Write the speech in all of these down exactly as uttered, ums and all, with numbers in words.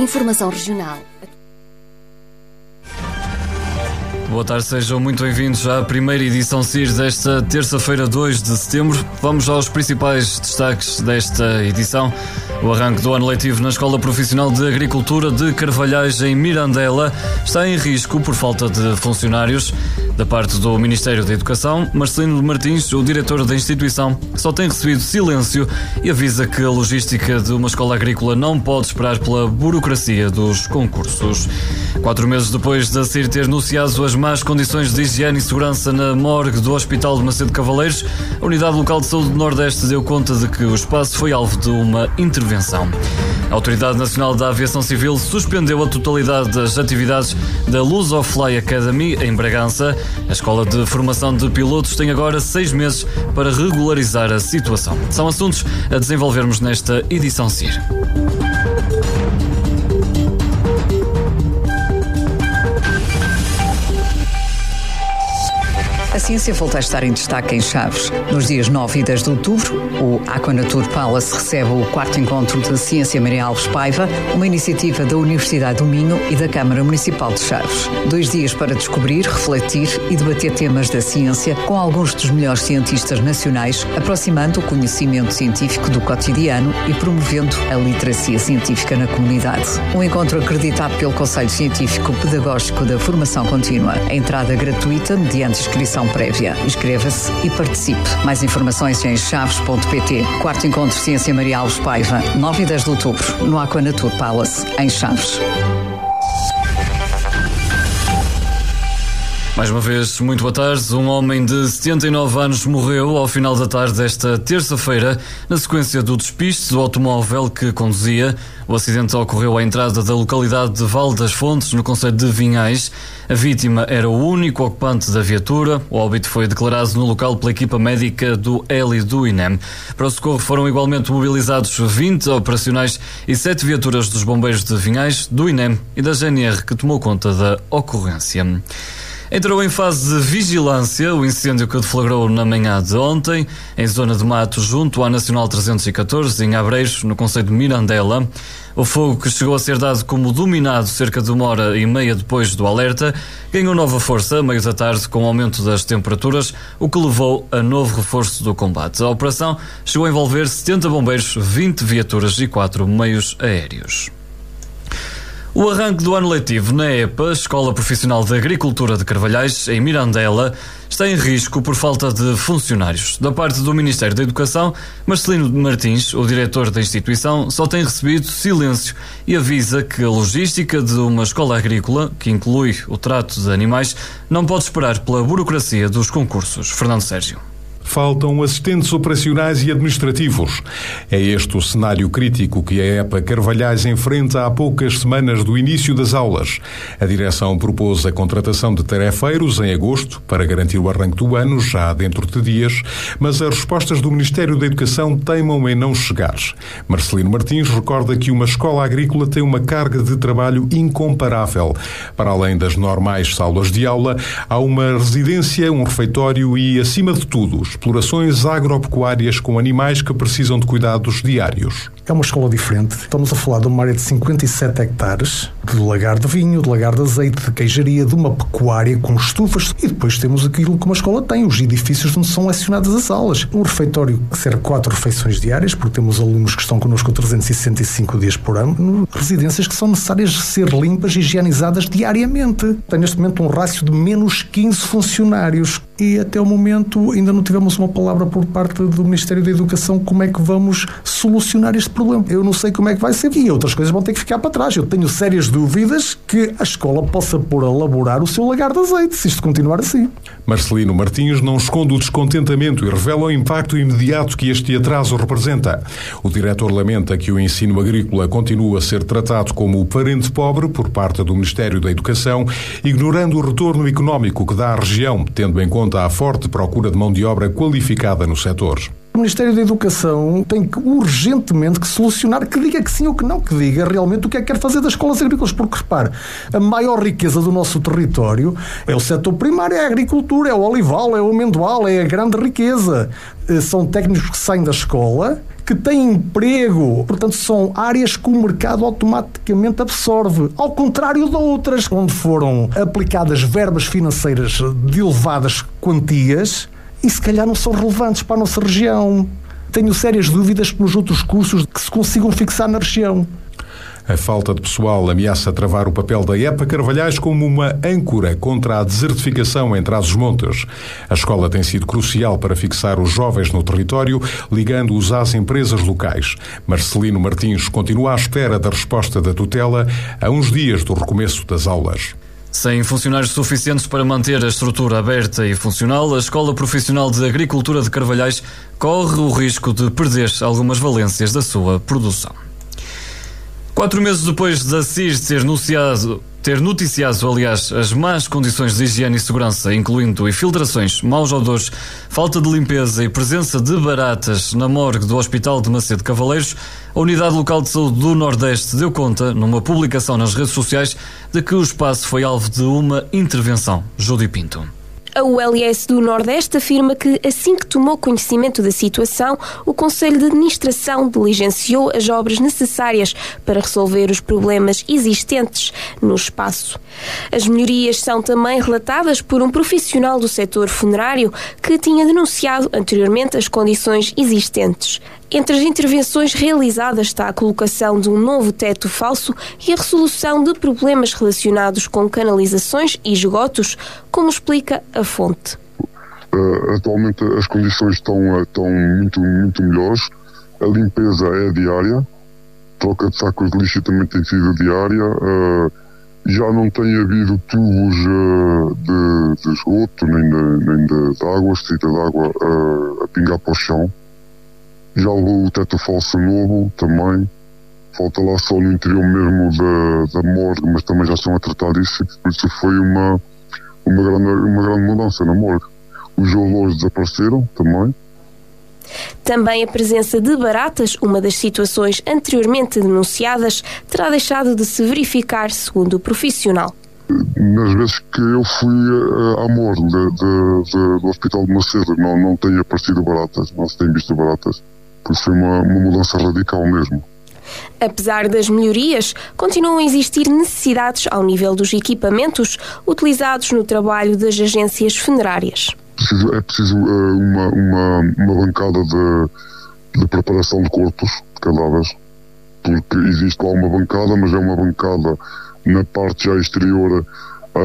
Informação regional. Boa tarde, sejam muito bem-vindos à primeira edição C I R desta terça-feira, dois de setembro. Vamos aos principais destaques desta edição. O arranque do ano letivo na Escola Profissional de Agricultura de Carvalhais, em Mirandela, está em risco por falta de funcionários. Da parte do Ministério da Educação, Marcelino Martins, o diretor da instituição, só tem recebido silêncio e avisa que a logística de uma escola agrícola não pode esperar pela burocracia dos concursos. Quatro meses depois da C I R ter anunciado as más condições de higiene e segurança na morgue do Hospital de Macedo Cavaleiros, a Unidade Local de Saúde do Nordeste deu conta de que o espaço foi alvo de uma intervenção. A Autoridade Nacional da Aviação Civil suspendeu a totalidade das atividades da Lusofly Academy, em Bragança. A escola de formação de pilotos tem agora seis meses para regularizar a situação. São assuntos a desenvolvermos nesta edição C I R. A ciência volta a estar em destaque em Chaves. Nos dias nove e dez de outubro, o Aquanatur Palace recebe o quarto encontro de Ciência Maria Alves Paiva, uma iniciativa da Universidade do Minho e da Câmara Municipal de Chaves. Dois dias para descobrir, refletir e debater temas da ciência com alguns dos melhores cientistas nacionais, aproximando o conhecimento científico do cotidiano e promovendo a literacia científica na comunidade. Um encontro acreditado pelo Conselho Científico Pedagógico da Formação Contínua. A entrada gratuita mediante inscrição prévia. Inscreva-se e participe. Mais informações em chaves ponto pt. Quarto Encontro Ciência Maria Alves Paiva, nove e dez de outubro, no Aquanatur Palace, em Chaves. Mais uma vez, muito boa tarde. Um homem de setenta e nove anos morreu ao final da tarde desta terça-feira, na sequência do despiste do automóvel que conduzia. O acidente ocorreu à entrada da localidade de Val das Fontes, no concelho de Vinhais. A vítima era o único ocupante da viatura. O óbito foi declarado no local pela equipa médica do Heli do I N E M. Para o socorro foram igualmente mobilizados vinte operacionais e sete viaturas dos bombeiros de Vinhais, do I N E M e da G N R, que tomou conta da ocorrência. Entrou em fase de vigilância o incêndio que deflagrou na manhã de ontem, em zona de mato, junto à Nacional trezentos e catorze, em Abreiros, no concelho de Mirandela. O fogo, que chegou a ser dado como dominado cerca de uma hora e meia depois do alerta, ganhou nova força a meio da tarde com o aumento das temperaturas, o que levou a novo reforço do combate. A operação chegou a envolver setenta bombeiros, vinte viaturas e quatro meios aéreos. O arranque do ano letivo na EPA, Escola Profissional de Agricultura de Carvalhais, em Mirandela, está em risco por falta de funcionários. Da parte do Ministério da Educação, Marcelino Martins, o diretor da instituição, só tem recebido silêncio e avisa que a logística de uma escola agrícola, que inclui o trato de animais, não pode esperar pela burocracia dos concursos. Fernando Sérgio. Faltam assistentes operacionais e administrativos. É este o cenário crítico que a EPA Carvalhais enfrenta há poucas semanas do início das aulas. A direção propôs a contratação de tarefeiros em agosto para garantir o arranque do ano, já dentro de dias, mas as respostas do Ministério da Educação teimam em não chegar. Marcelino Martins recorda que uma escola agrícola tem uma carga de trabalho incomparável. Para além das normais salas de aula, há uma residência, um refeitório e, acima de tudo, explorações agropecuárias com animais que precisam de cuidados diários. É uma escola diferente. Estamos a falar de uma área de cinquenta e sete hectares, de lagar de vinho, de lagar de azeite, de queijaria, de uma pecuária com estufas, e depois temos aquilo que uma escola tem, os edifícios onde são lecionadas as aulas. Um refeitório que serve quatro refeições diárias, porque temos alunos que estão connosco trezentos e sessenta e cinco dias por ano, residências que são necessárias ser limpas e higienizadas diariamente. Tem neste momento um rácio de menos quinze funcionários e até o momento ainda não tivemos uma palavra por parte do Ministério da Educação como é que vamos solucionar este problema. Eu não sei como é que vai ser e outras coisas vão ter que ficar para trás. Eu tenho sérias dúvidas que a escola possa pôr a laborar o seu lagar de azeite, se isto continuar assim. Marcelino Martins não esconde o descontentamento e revela o impacto imediato que este atraso representa. O diretor lamenta que o ensino agrícola continua a ser tratado como o parente pobre por parte do Ministério da Educação, ignorando o retorno económico que dá à região, tendo em conta a forte procura de mão de obra qualificada no setor. O Ministério da Educação tem que urgentemente que solucionar, que diga que sim ou que não, que diga realmente o que é que quer fazer das escolas agrícolas, porque repare, a maior riqueza do nosso território é o setor primário, é a agricultura, é o olival, é o amendoal, é a grande riqueza. São técnicos que saem da escola, que têm emprego. Portanto, são áreas que o mercado automaticamente absorve. Ao contrário de outras, onde foram aplicadas verbas financeiras de elevadas quantias e se calhar não são relevantes para a nossa região. Tenho sérias dúvidas que nos outros cursos que se consigam fixar na região. A falta de pessoal ameaça travar o papel da E P A Carvalhais como uma âncora contra a desertificação em Trás-os-Montes. A escola tem sido crucial para fixar os jovens no território, ligando-os às empresas locais. Marcelino Martins continua à espera da resposta da tutela a uns dias do recomeço das aulas. Sem funcionários suficientes para manter a estrutura aberta e funcional, a Escola Profissional de Agricultura de Carvalhais corre o risco de perder algumas valências da sua produção. Quatro meses depois da C I S ter noticiado, ter noticiado, aliás, as más condições de higiene e segurança, incluindo infiltrações, maus odores, falta de limpeza e presença de baratas na morgue do Hospital de Macedo Cavaleiros, a Unidade Local de Saúde do Nordeste deu conta, numa publicação nas redes sociais, de que o espaço foi alvo de uma intervenção. Júlio Pinto. A U L S do Nordeste afirma que, assim que tomou conhecimento da situação, o Conselho de Administração diligenciou as obras necessárias para resolver os problemas existentes no espaço. As melhorias são também relatadas por um profissional do setor funerário que tinha denunciado anteriormente as condições existentes. Entre as intervenções realizadas está a colocação de um novo teto falso e a resolução de problemas relacionados com canalizações e esgotos, como explica a fonte. Uh, atualmente as condições estão, estão muito, muito melhores. A limpeza é diária, a troca de sacos de lixo também tem sido diária. Uh, já não tem havido tubos uh, de, de esgoto, nem de, nem de, de água, escrita de água uh, a pingar para o chão. Já o teto falso novo também, falta lá só no interior mesmo da, da morgue, mas também já estão a tratar disso, por isso foi uma, uma, grande, uma grande mudança na morgue. Os olores desapareceram também. Também a presença de baratas, uma das situações anteriormente denunciadas, terá deixado de se verificar, segundo o profissional. Nas vezes que eu fui à morgue de, de, de, do Hospital de Macedo, não, não tem aparecido baratas, não se tem visto baratas. Por isso foi uma, uma mudança radical mesmo. Apesar das melhorias, continuam a existir necessidades ao nível dos equipamentos utilizados no trabalho das agências funerárias. Preciso, é preciso uh, uma, uma, uma bancada de, de preparação de corpos, de cadáveres, porque existe lá uma bancada, mas é uma bancada na parte já exterior uh,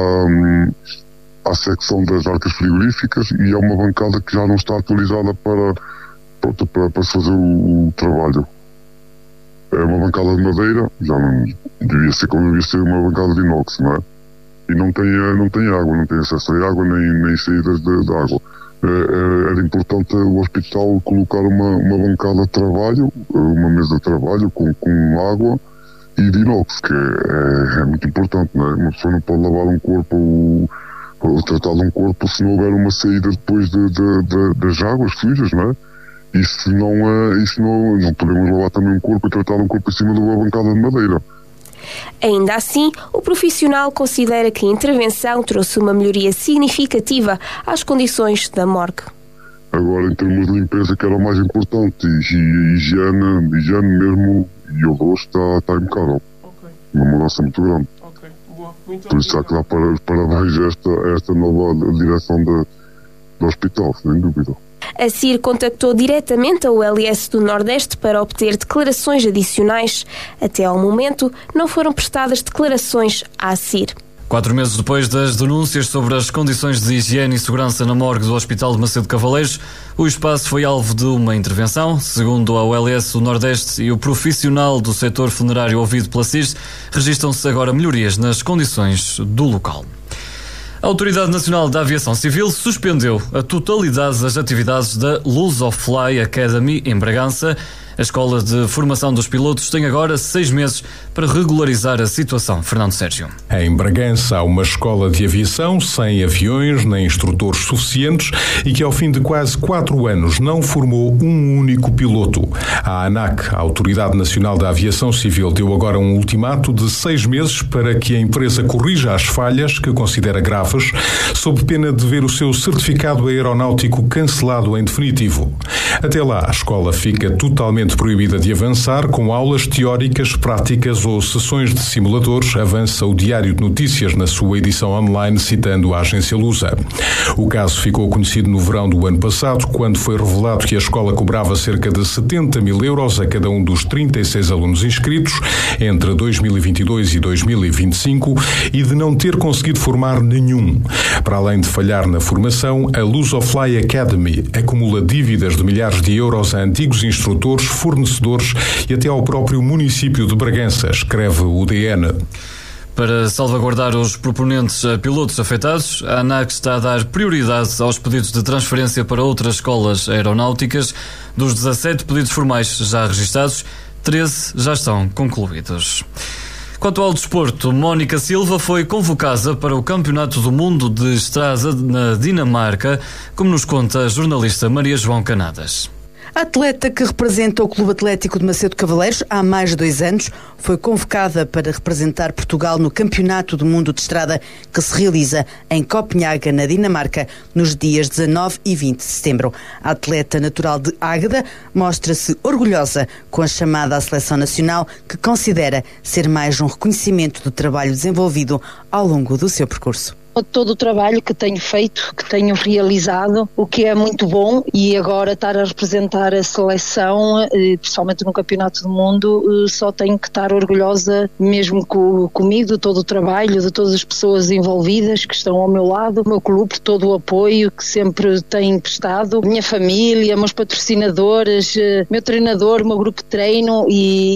à, à secção das arcas frigoríficas e é uma bancada que já não está atualizada para, para, para, para fazer o, o trabalho. É uma bancada de madeira, já não devia ser como devia ser uma bancada de inox, não é? E não tem, não tem água, não tem acesso a água nem, nem saídas de, de água. É, era importante o hospital colocar uma, uma bancada de trabalho, uma mesa de trabalho com, com água e de inox, que é, é, é muito importante, não é? Uma pessoa não pode lavar um corpo ou, ou tratar de um corpo se não houver uma saída depois de, de, de, das águas fluidas, não é? Isso não é, isso não, não podemos lavar também um corpo e tratar um corpo em cima de uma bancada de madeira. Ainda assim, o profissional considera que a intervenção trouxe uma melhoria significativa às condições da morgue. Agora, em termos de limpeza, que era o mais importante, e higiene, higiene mesmo, e o rosto está, está impecável. Okay. Uma mudança muito grande. Okay. Boa. Muito Por isso há que dar para, parabéns a esta, esta nova direção de, do hospital, sem dúvida. A C I R contactou diretamente a U L S do Nordeste para obter declarações adicionais. Até ao momento, não foram prestadas declarações à C I R. Quatro meses depois das denúncias sobre as condições de higiene e segurança na morgue do Hospital de Macedo Cavaleiros, o espaço foi alvo de uma intervenção. Segundo a U L S do Nordeste e o profissional do setor funerário ouvido pela C I R, registram-se agora melhorias nas condições do local. A Autoridade Nacional da Aviação Civil suspendeu a totalidade das atividades da Lusofly Academy em Bragança, A Escola de Formação dos Pilotos tem agora seis meses para regularizar a situação. Fernando Sérgio. Em Bragança há uma escola de aviação sem aviões nem instrutores suficientes e que ao fim de quase quatro anos não formou um único piloto. A ANAC, a Autoridade Nacional da Aviação Civil, deu agora um ultimato de seis meses para que a empresa corrija as falhas que considera graves, sob pena de ver o seu certificado aeronáutico cancelado em definitivo. Até lá, a escola fica totalmente proibida de avançar com aulas teóricas, práticas ou sessões de simuladores, avança o Diário de Notícias na sua edição online, citando a agência Lusa. O caso ficou conhecido no verão do ano passado, quando foi revelado que a escola cobrava cerca de setenta mil euros a cada um dos trinta e seis alunos inscritos entre dois mil e vinte e dois e dois mil e vinte e cinco e de não ter conseguido formar nenhum. Para além de falhar na formação, a Lusofly Academy acumula dívidas de milhares de euros a antigos instrutores, fornecedores e até ao próprio município de Bragança, escreve o D N. Para salvaguardar os proponentes a pilotos afetados, a ANAC está a dar prioridade aos pedidos de transferência para outras escolas aeronáuticas. Dos dezassete pedidos formais já registados, treze já estão concluídos. Quanto ao desporto, Mónica Silva foi convocada para o Campeonato do Mundo de Estrada na Dinamarca, como nos conta a jornalista Maria João Canadas. A atleta que representa o Clube Atlético de Macedo Cavaleiros há mais de dois anos foi convocada para representar Portugal no Campeonato do Mundo de Estrada que se realiza em Copenhaga, na Dinamarca, nos dias dezanove e vinte de setembro. A atleta natural de Águeda mostra-se orgulhosa com a chamada à seleção nacional, que considera ser mais um reconhecimento do trabalho desenvolvido ao longo do seu percurso. Todo o trabalho que tenho feito, que tenho realizado, o que é muito bom, e agora estar a representar a seleção, principalmente no Campeonato do Mundo, só tenho que estar orgulhosa mesmo com, comigo, de todo o trabalho, de todas as pessoas envolvidas que estão ao meu lado, o meu clube, todo o apoio que sempre tem prestado, minha família, meus patrocinadores, meu treinador, meu grupo de treino,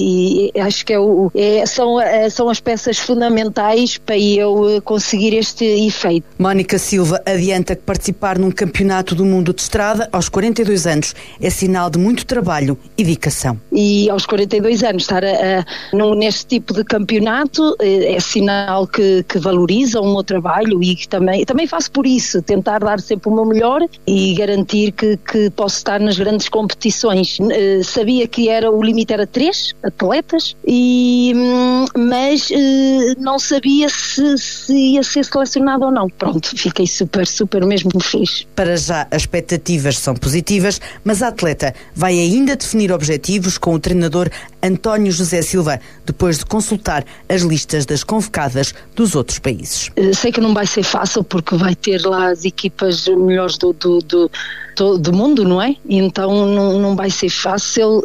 e, e acho que é o, é, são, são as peças fundamentais para eu conseguir este feito. Mónica Silva adianta que participar num campeonato do mundo de estrada aos quarenta e dois anos é sinal de muito trabalho e dedicação. E aos quarenta e dois anos estar a, a, num, neste tipo de campeonato é, é sinal que, que valoriza o meu trabalho, e que também, também faço por isso, tentar dar sempre o meu melhor e garantir que, que posso estar nas grandes competições. Uh, sabia que era, o limite era três atletas, e, hum, mas uh, não sabia se, se ia ser selecionado ou não. Pronto, fiquei super, super mesmo feliz. Para já, as expectativas são positivas, mas a atleta vai ainda definir objetivos com o treinador António José Silva, depois de consultar as listas das convocadas dos outros países. Sei que não vai ser fácil, porque vai ter lá as equipas melhores do, do, do, do, do mundo, não é? Então não, não vai ser fácil,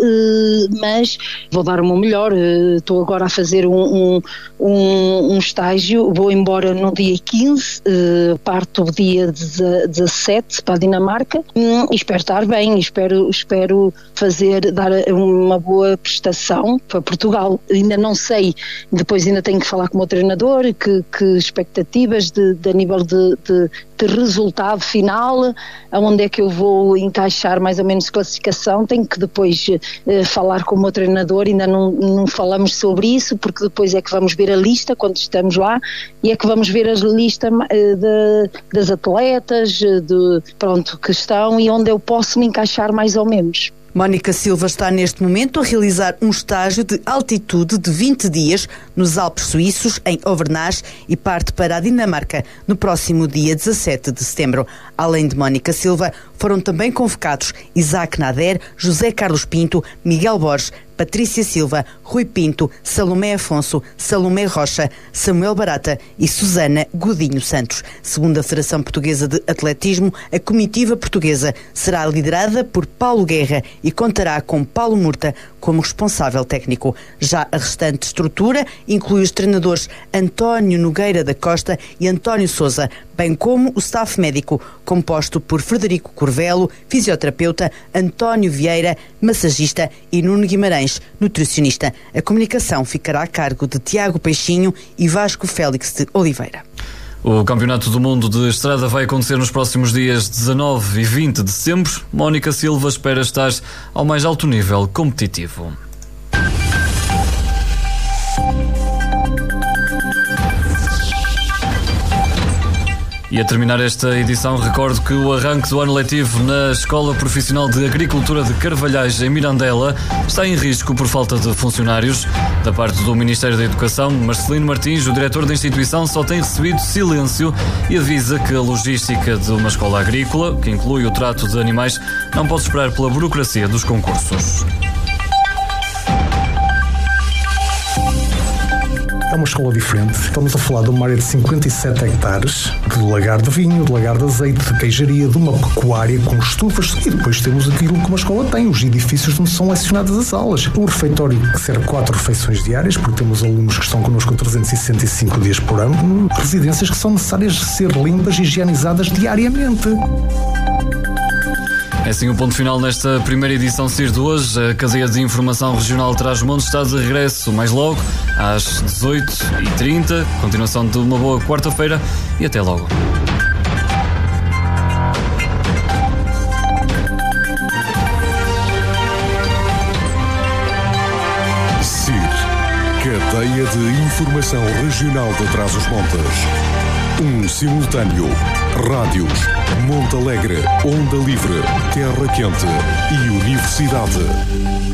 mas vou dar o meu melhor. Estou agora a fazer um, um, um estágio, vou embora no dia quinze, parto o dia dezassete para a Dinamarca, e espero estar bem, espero, espero fazer, dar uma boa prestação para Portugal. Ainda não sei, depois ainda tenho que falar com o meu treinador, que, que expectativas de, de nível de, de, de resultado final, aonde é que eu vou encaixar mais ou menos classificação. Tenho que depois uh, falar com o meu treinador, ainda não, não falamos sobre isso, porque depois é que vamos ver a lista quando estamos lá, e é que vamos ver a lista uh, de, das atletas, de, pronto, que estão, e onde eu posso me encaixar mais ou menos. Mónica Silva está neste momento a realizar um estágio de altitude de vinte dias nos Alpes Suíços, em Auvergnat, e parte para a Dinamarca no próximo dia dezassete de setembro. Além de Mónica Silva, foram também convocados Isaac Nader, José Carlos Pinto, Miguel Borges, Patrícia Silva, Rui Pinto, Salomé Afonso, Salomé Rocha, Samuel Barata e Susana Godinho Santos. Segundo a Federação Portuguesa de Atletismo, a comitiva portuguesa será liderada por Paulo Guerra e contará com Paulo Murta como responsável técnico. Já a restante estrutura inclui os treinadores António Nogueira da Costa e António Sousa, bem como o staff médico, composto por Frederico Corvelo, fisioterapeuta, António Vieira, massagista, e Nuno Guimarães, nutricionista. A comunicação ficará a cargo de Tiago Peixinho e Vasco Félix de Oliveira. O Campeonato do Mundo de Estrada vai acontecer nos próximos dias dezanove e vinte de setembro. Mónica Silva espera estar ao mais alto nível competitivo. E a terminar esta edição, recordo que o arranque do ano letivo na Escola Profissional de Agricultura de Carvalhais, em Mirandela, está em risco por falta de funcionários. Da parte do Ministério da Educação, Marcelino Martins, o diretor da instituição, só tem recebido silêncio e avisa que a logística de uma escola agrícola, que inclui o trato de animais, não pode esperar pela burocracia dos concursos. É uma escola diferente. Estamos a falar de uma área de cinquenta e sete hectares, de lagar de vinho, de lagar de azeite, de queijaria, de uma pecuária com estufas, e depois temos aquilo que uma escola tem, os edifícios onde são lecionadas as aulas. Um refeitório que serve quatro refeições diárias, porque temos alunos que estão connosco trezentos e sessenta e cinco dias por ano, residências que são necessárias ser limpas e higienizadas diariamente. É assim o ponto final nesta primeira edição C I R de hoje. A cadeia de informação regional Trás-os-Montes está de regresso mais logo, às dezoito e trinta. Continuação de uma boa quarta-feira e até logo. C I R, Cadeia de Informação Regional de Trás-os-Montes. Um simultâneo. Rádios, Monte Alegre, Onda Livre, Terra Quente e Universidade.